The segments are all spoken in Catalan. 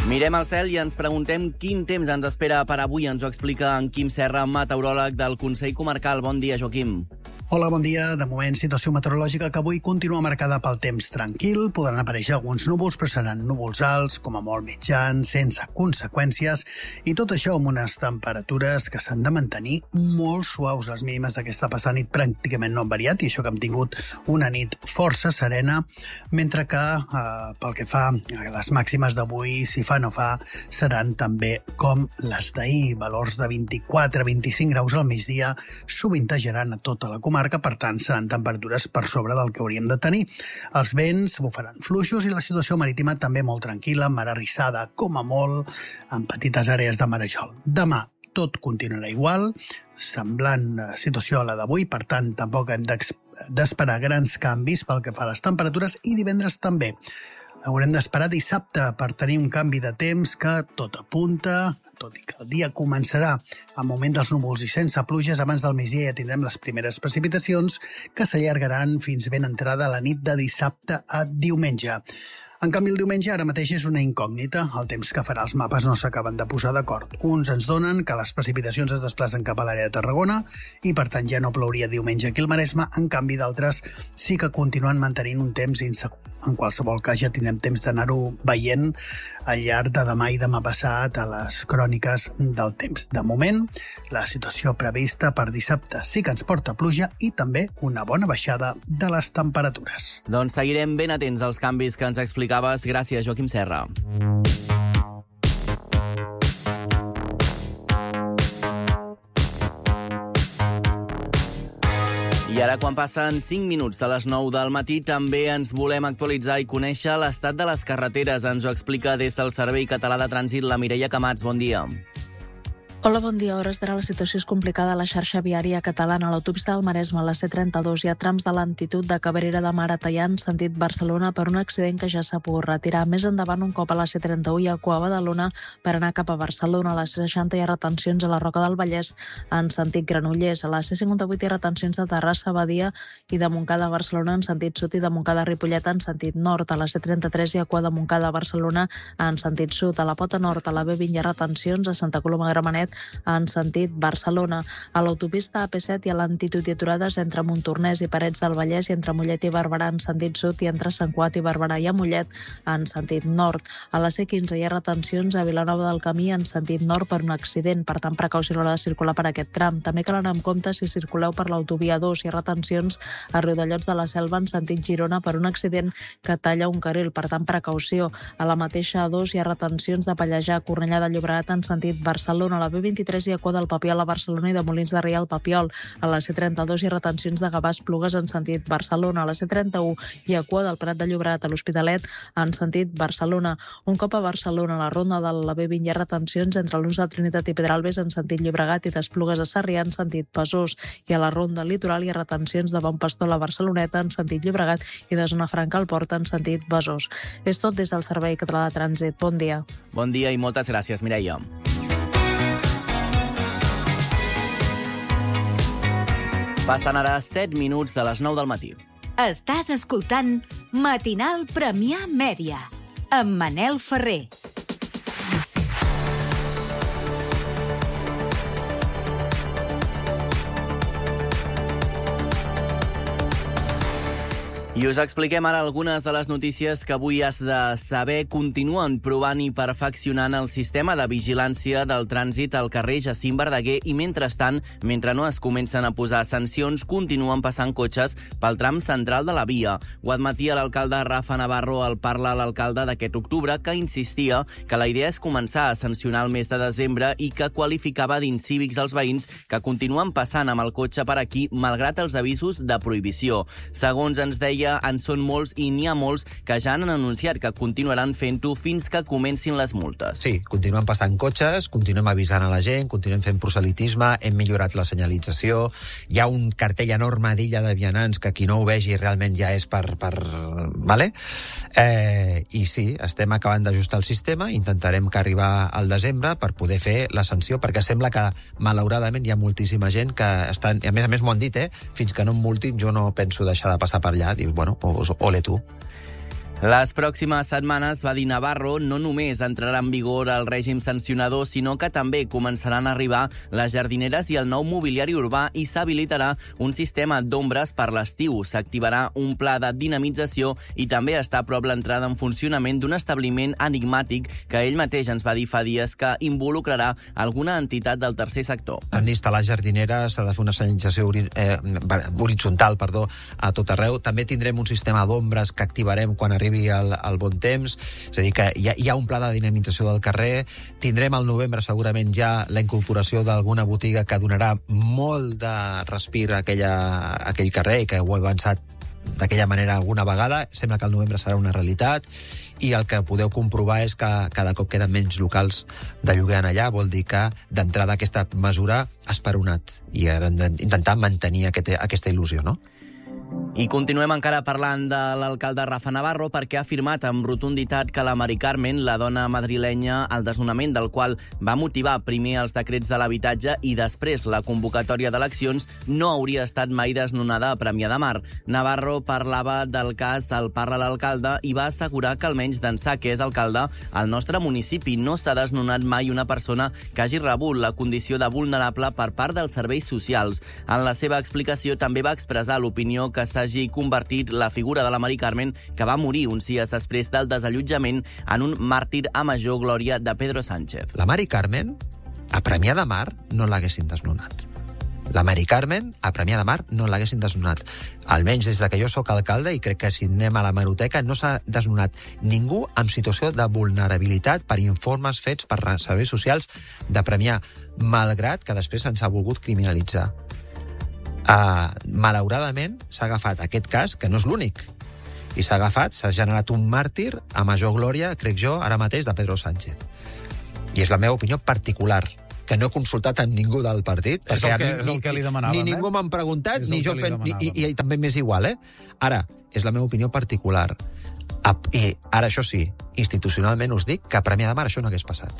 Mirem al cel i ens preguntem quin temps ens espera per avui. Ens ho explica en Quim Serra, meteoròleg del Consell Comarcal. Bon dia, Joaquim. Hola, bon dia. De moment, situació meteorològica que avui continua marcada pel temps tranquil. Podran aparèixer alguns núvols, però seran núvols alts, com a molt mitjans, sense conseqüències, i tot això amb unes temperatures que s'han de mantenir molt suaus. Les mínimes d'aquesta passada nit pràcticament no han variat, i això que hem tingut una nit força serena, mentre que pel que fa a les màximes d'avui, si fa no fa, seran també com les d'ahir, valors de 24-25 graus al migdia, sovintejaran a tota la comarca, per tant, seran temperatures per sobre del que hauríem de tenir. Els vents bufaran fluixos i la situació marítima també molt tranquil·la, mar arrissada com a molt, en petites àrees de marejol. Demà tot continuarà igual, semblant situació a la d'avui, per tant, tampoc hem d'esperar grans canvis pel que fa a les temperatures, i divendres també. Haurem d'esperar dissabte per tenir un canvi de temps que tot apunta, tot i que el dia començarà amb moment dels núvols i sense pluges. Abans del migdia ja tindrem les primeres precipitacions que s'allargaran fins ben entrada la nit de dissabte a diumenge. En canvi, el diumenge ara mateix és una incògnita. El temps que farà els mapes no s'acaben de posar d'acord. Uns ens donen que les precipitacions es desplacen cap a l'àrea de Tarragona i, per tant, ja no plouria diumenge aquí al Maresme. En canvi, d'altres sí que continuen mantenint un temps insegur. En qualsevol cas, ja tindrem temps d'anar-ho veient al llarg de demà i demà passat a les cròniques del temps. De moment, la situació prevista per dissabte sí que ens porta pluja i també una bona baixada de les temperatures. Doncs seguirem ben atents als canvis que ens explicaves. Gràcies, Joaquim Serra. I ara, quan passen 5 minuts de les 9 del matí, també ens volem actualitzar i conèixer l'estat de les carreteres. Ens ho explica des del Servei Català de Trànsit la Mireia Camats. Bon dia. Hola, bon dia. A hores d'ara la situació és complicada a la xarxa viària catalana. A l'autopista del Maresme, a la C32, hi ha trams de lentitud de Cabrera de Mar a Teià en sentit Barcelona per un accident que ja s'ha pogut retirar. Més endavant, un cop a la C31 hi ha cua a Badalona per anar cap a Barcelona. A la C60 hi ha retencions a la Roca del Vallès en sentit Granollers. A la C58 hi ha retencions de Terrassa, Badia i de Montcada a Barcelona en sentit sud i de Montcada a Ripollet en sentit nord. A la C33 hi ha cua de Montcada a Barcelona en sentit sud. A la Pota Nord, a la B20 hi ha retencions a Santa Coloma Gramenet en sentit Barcelona. A l'autopista AP7 hi ha lentitud i aturades entre Montornès i Parets del Vallès i entre Mollet i Barberà en sentit sud i entre Sant Cugat i Barberà i a Mollet en sentit nord. A la C15 hi ha retencions a Vilanova del Camí en sentit nord per un accident, per tant precaució a l'hora de circular per aquest tram. També cal anar amb compte si circuleu per l'autovia 2. Hi ha retencions a Riudellots de la Selva en sentit Girona per un accident que talla un carril, per tant precaució. A la mateixa A2 hi ha retencions de Pallejà a Cornellà de Llobregat en sentit Barcelona. A la B23 hi ha cua del Papiol a Barcelona i de Molins de Rei al Papiol. A la C32 hi ha retencions de Gavà a Esplugues en sentit Barcelona. A la C31 hi ha cua del Prat de Llobregat a l'Hospitalet en sentit Barcelona. Un cop a Barcelona, a la ronda de la B20 hi ha retencions entre l'ús de Trinitat i Pedralbes en sentit Llobregat i d'Esplugues a Sarrià en sentit Besòs. I a la ronda litoral hi ha retencions de Bon Pastor a Barceloneta en sentit Llobregat i de Zona Franca al Port en sentit Besòs. És tot des del Servei Català de Trànsit. Bon dia. Bon dia i moltes gràcies, Mireia. Passen ara 7 minuts de les 9 del matí. Estàs escoltant Matinal Premià Mèdia amb Manel Ferrer. I us expliquem ara algunes de les notícies que avui has de saber. Continuen provant i perfeccionant el sistema de vigilància del trànsit al carrer Jacint Verdaguer i, mentrestant, mentre no es comencen a posar sancions, continuen passant cotxes pel tram central de la via. Ho admetia l'alcalde Rafa Navarro al Parla a l'alcalde d'aquest octubre, que insistia que la idea és començar a sancionar el mes de desembre i que qualificava d'incívics els veïns que continuen passant amb el cotxe per aquí malgrat els avisos de prohibició. Segons ens deia, en són molts i n'hi ha molts que ja han anunciat que continuaran fent-ho fins que comencin les multes. Sí, continuen passant cotxes, continuem avisant a la gent, continuem fent proselitisme, hem millorat la senyalització, hi ha un cartell enorme d'illa de vianants que qui no ho vegi realment ja és per vale? I sí, estem acabant d'ajustar el sistema, intentarem que arribar al desembre per poder fer la sanció, perquè sembla que malauradament hi ha moltíssima gent que estan, a més m'ho han dit, fins que no em multin jo no penso deixar de passar per allà. Dius, bueno, ole tu. Les pròximes setmanes, va dir Navarro, no només entrarà en vigor el règim sancionador, sinó que també començaran a arribar les jardineres i el nou mobiliari urbà i s'habilitarà un sistema d'ombres per l'estiu. S'activarà un pla de dinamització i també està a prop l'entrada en funcionament d'un establiment enigmàtic que ell mateix ens va dir fa dies que involucrarà alguna entitat del tercer sector. Hem d'instal·lar jardineres, s'ha de fer una senyalització horitzontal, a tot arreu. També tindrem un sistema d'ombres que activarem quan arribi el bon temps, és a dir, que hi ha un pla de dinamització del carrer. Tindrem al novembre segurament ja la incorporació d'alguna botiga que donarà molt de respir a aquell carrer i que ho he avançat d'aquella manera alguna vegada. Sembla que al novembre serà una realitat i el que podeu comprovar és que cada cop queden menys locals de lloguer allà. Vol dir que d'entrada aquesta mesura ha esperonat i hem d'intentar mantenir aquesta il·lusió, no? I continuem encara parlant de l'alcalde Rafa Navarro perquè ha afirmat amb rotunditat que la Mari Carmen, la dona madrilenya, el desnonament del qual va motivar primer els decrets de l'habitatge i després la convocatòria d'eleccions, no hauria estat mai desnonada a Premià de Mar. Navarro parlava del cas al Parla l'alcalde i va assegurar que almenys d'ençà que és alcalde, al nostre municipi no s'ha desnonat mai una persona que hagi rebut la condició de vulnerable per part dels serveis socials. En la seva explicació també va expressar l'opinió que s'hagi convertit la figura de la Mari Carmen, que va morir uns dies després del desallotjament, en un màrtir a major glòria de Pedro Sánchez. La Mari Carmen, a Premià de Mar, no l'haguessin desnonat. La Mari Carmen, a Premià de Mar, no l'haguessin desnonat. Almenys des que jo sóc alcalde, i crec que si anem a la hemeroteca, no s'ha desnonat ningú en situació de vulnerabilitat per informes fets per serveis socials de Premià, malgrat que després se'ns ha volgut criminalitzar. Malauradament s'ha agafat aquest cas, que no és l'únic, i s'ha generat un màrtir a major glòria, crec jo, ara mateix, de Pedro Sánchez. I és la meva opinió particular, que no he consultat amb ningú del partit, perquè és el que li demanàvem, ni ningú m'han preguntat, ni jo, i també m'és igual, Ara, és la meva opinió particular. I ara, això sí, institucionalment us dic que a Premià de Mar això no hagués passat.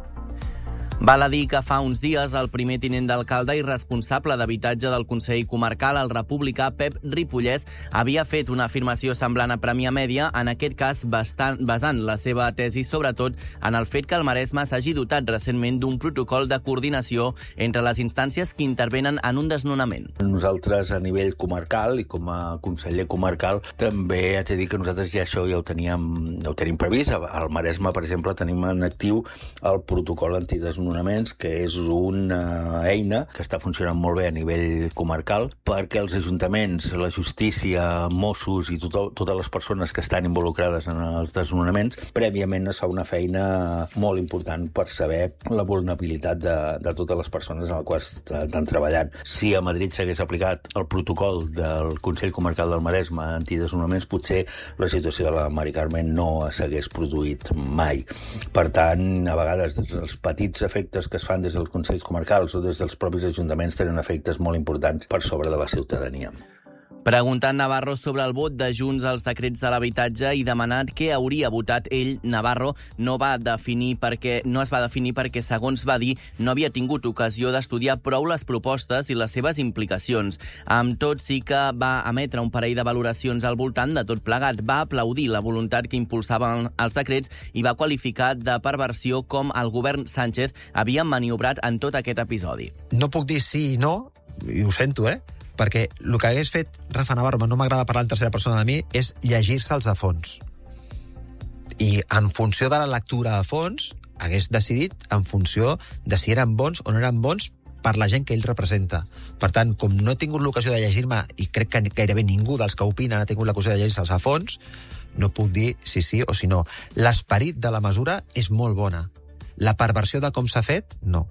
Val a dir que fa uns dies el primer tinent d'alcalde i responsable d'habitatge del Consell Comarcal, el republicà Pep Ripollès, havia fet una afirmació semblant a Premià Mèdia, en aquest cas basant la seva tesi sobretot en el fet que el Maresme s'hagi dotat recentment d'un protocol de coordinació entre les instàncies que intervenen en un desnonament. Nosaltres a nivell comarcal i com a conseller comarcal també haig de dir que nosaltres ja això ja ho tenim previst. Al Maresme, per exemple, tenim en actiu el protocol antidesnonament, que és una eina que està funcionant molt bé a nivell comarcal perquè els ajuntaments, la justícia, Mossos i totes les persones que estan involucrades en els desnonaments, prèviament es fa una feina molt important per saber la vulnerabilitat de totes les persones amb les quals estan treballant. Si a Madrid s'hagués aplicat el protocol del Consell Comarcal del Maresme antidesnonaments, potser la situació de la Mari Carmen no s'hagués produït mai. Per tant, a vegades els petits efectes que es fan des dels consells comarcals o des dels propis ajuntaments tenen efectes molt importants per sobre de la ciutadania. Preguntant Navarro sobre el vot de Junts als decrets de l'habitatge i demanat què hauria votat ell, Navarro no es va definir perquè, segons va dir, no havia tingut ocasió d'estudiar prou les propostes i les seves implicacions. Amb tot, sí que va emetre un parell de valoracions al voltant de tot plegat. Va aplaudir la voluntat que impulsaven els decrets i va qualificar de perversió com el govern Sánchez havia maniobrat en tot aquest episodi. No puc dir sí i no, i ho sento, perquè el que hagués fet Rafa Navarro, no m'agrada parlar en tercera persona de mi, és llegir-se'ls a fons. I en funció de la lectura a fons, hagués decidit en funció de si eren bons o no eren bons per la gent que ell representa. Per tant, com no he tingut l'ocasió de llegir-me, i crec que gairebé ningú dels que opinen ha tingut l'ocasió de llegir-se'ls a fons, no puc dir si sí o si no. L'esperit de la mesura és molt bona. La perversió de com s'ha fet, no.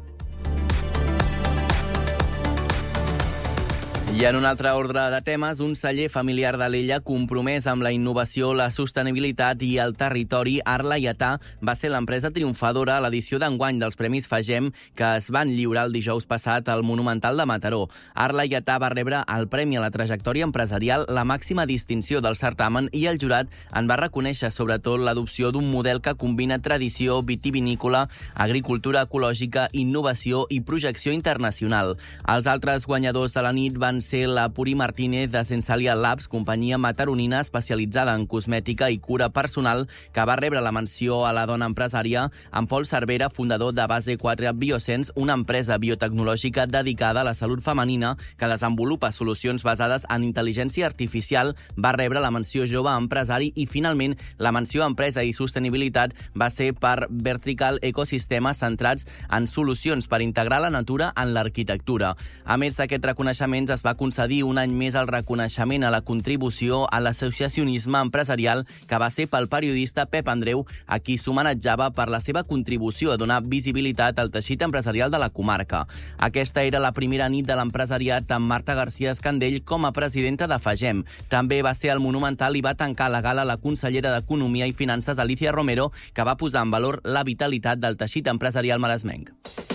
I en un altre ordre de temes, un celler familiar de l'Ella compromès amb la innovació, la sostenibilitat i el territori, Arla Lletà, va ser l'empresa triomfadora a l'edició d'enguany dels Premis Fagem que es van lliurar el dijous passat al Monumental de Mataró. Arla Lletà va rebre el Premi a la Trajectòria Empresarial, la màxima distinció del certamen, i el jurat en va reconèixer sobretot l'adopció d'un model que combina tradició vitivinícola, agricultura ecològica, innovació i projecció internacional. Els altres guanyadors de la nit van ser la Puri Martínez de Sensalia Labs, companyia mataronina especialitzada en cosmètica i cura personal, que va rebre la menció a la dona empresària, en Pol Cervera, fundador de Base 4 Biosense, una empresa biotecnològica dedicada a la salut femenina que desenvolupa solucions basades en intel·ligència artificial, va rebre la menció jove empresari i, finalment, la menció empresa i sostenibilitat va ser per Vertical Ecosistemes, centrats en solucions per integrar la natura en l'arquitectura. A més d'aquests reconeixements, es va concedir un any més el reconeixement a la contribució a l'associacionisme empresarial, que va ser pel periodista Pep Andreu, a qui s'homenatjava per la seva contribució a donar visibilitat al teixit empresarial de la comarca. Aquesta era la primera nit de l'empresariat amb Marta García Escandell com a presidenta de FAGEM. També va ser al Monumental i va tancar la gala la consellera d'Economia i Finances, Alicia Romero, que va posar en valor la vitalitat del teixit empresarial maresmenc.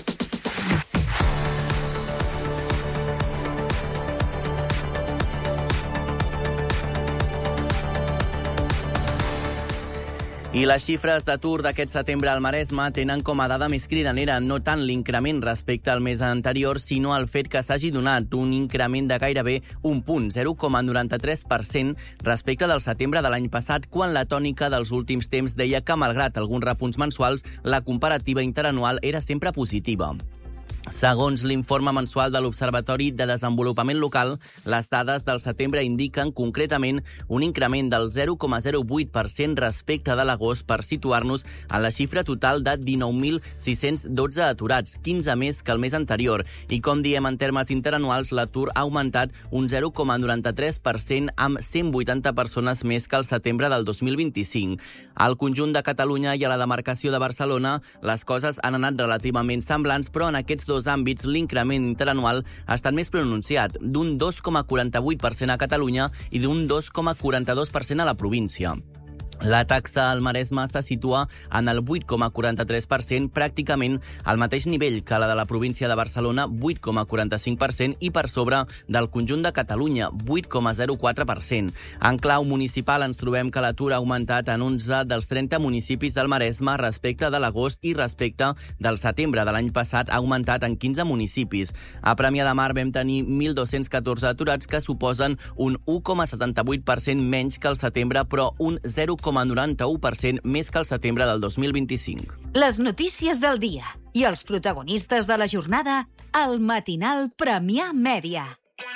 I les xifres d'atur d'aquest setembre al Maresme tenen com a dada més cridanera no tant l'increment respecte al mes anterior, sinó el fet que s'hagi donat un increment de gairebé un punt, 0,93% respecte del setembre de l'any passat, quan la tònica dels últims temps deia que, malgrat alguns repunts mensuals, la comparativa interanual era sempre positiva. Segons l'informe mensual de l'Observatori de Desenvolupament Local, les dades del setembre indiquen concretament un increment del 0,08% respecte de l'agost, per situar-nos a la xifra total de 19.612 aturats, 15 més que el mes anterior. I com diem, en termes interanuals, l'atur ha augmentat un 0,93% amb 180 persones més que el setembre del 2025. Al conjunt de Catalunya i a la demarcació de Barcelona, les coses han anat relativament semblants, però en aquests dos àmbits l'increment interanual ha estat més pronunciat, d'un 2,48% a Catalunya i d'un 2,42% a la província. La taxa al Maresme se situa en el 8,43%, pràcticament al mateix nivell que la de la província de Barcelona, 8,45%, i per sobre del conjunt de Catalunya, 8,04%. En clau municipal ens trobem que l'atur ha augmentat en 11 dels 30 municipis del Maresme respecte de l'agost i respecte del setembre de l'any passat ha augmentat en 15 municipis. A Premià de Mar vam tenir 1.214 aturats, que suposen un 1,78% menys que el setembre, però un 0,91% més que el setembre del 2025. Les notícies del dia i els protagonistes de la jornada al Matinal Premià Mèdia.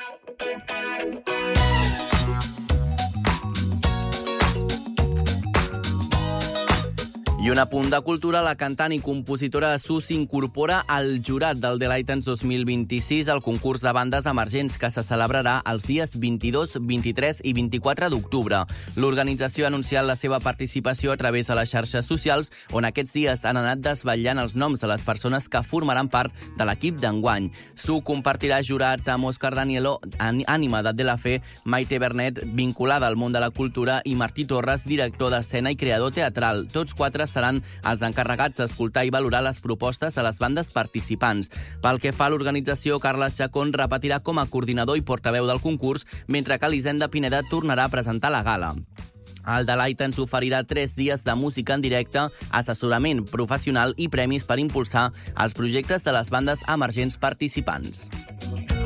I un apunt de cultura, la cantant i compositora Su s'incorpora al jurat del The Lightens 2026, el concurs de bandes emergents que se celebrarà els dies 22, 23 i 24 d'octubre. L'organització ha anunciat la seva participació a través de les xarxes socials, on aquests dies han anat desvetllant els noms de les persones que formaran part de l'equip d'enguany. Su compartirà jurat amb Òscar Danielo, ànima de la Fe, Maite Bernet, vinculada al món de la cultura, i Martí Torres, director d'escena i creador teatral. Tots quatre seran els encarregats d'escoltar i valorar les propostes de les bandes participants. Pel que fa a l'organització, Carles Chacón repetirà com a coordinador i portaveu del concurs, mentre que Elisenda Pineda tornarà a presentar la gala. El The Lightens oferirà 3 dies de música en directe, assessorament professional i premis per impulsar els projectes de les bandes emergents participants.